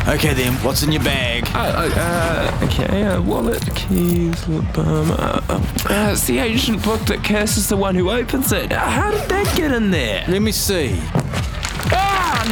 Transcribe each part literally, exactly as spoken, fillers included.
Okay then, what's in your bag? Uh, uh, okay, uh, wallet, keys, lip balm. Uh, uh, uh, it's the ancient book that curses the one who opens it. Uh, how did that get in there? Let me see. Ah,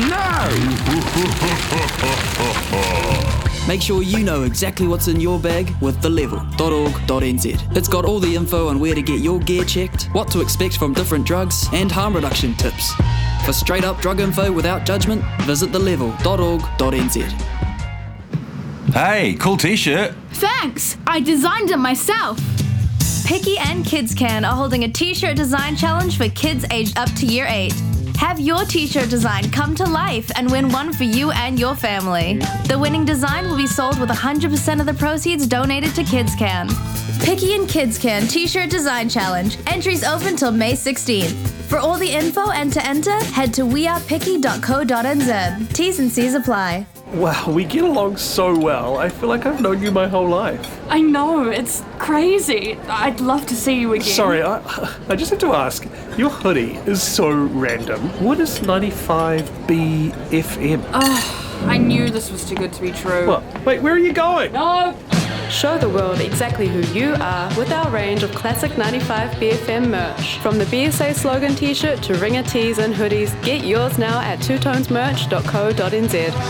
no! Make sure you know exactly what's in your bag with the level dot org dot n z. It's got all the info on where to get your gear checked, what to expect from different drugs, and harm reduction tips. For straight up drug info without judgment, visit the level dot org dot n z. Hey, cool t-shirt. Thanks! I designed it myself. Picky and Kids Can are holding a t-shirt design challenge for kids aged up to year eight. Have your t-shirt design come to life and win one for you and your family. The winning design will be sold with one hundred percent of the proceeds donated to Kids Can. Picky and Kids Can t-shirt design challenge. Entries open till May sixteenth. For all the info and to enter, head to we are picky dot co dot n z. T's and C's apply. Wow, we get along so well. I feel like I've known you my whole life. I know, it's crazy. I'd love to see you again. Sorry, I, I just have to ask. Your hoodie is so random. What is ninety-five B F M? Oh, I knew this was too good to be true. What? Wait, where are you going? No! Show the world exactly who you are with our range of classic ninety-five B F M merch. From the B S A slogan t-shirt to ringer tees and hoodies, get yours now at two tones merch dot co dot n z.